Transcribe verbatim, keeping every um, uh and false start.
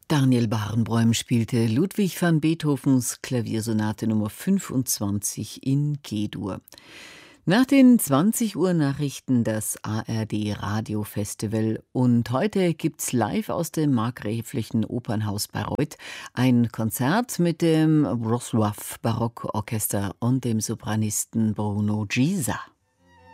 Daniel Barenboim spielte Ludwig van Beethovens Klaviersonate Nummer fünfundzwanzig in G-Dur. Nach den zwanzig Uhr Nachrichten das A R D Radiofestival und heute gibt's live aus dem markgräflichen Opernhaus Bayreuth ein Konzert mit dem Wrocław Barockorchester und dem Sopranisten Bruno Gisa.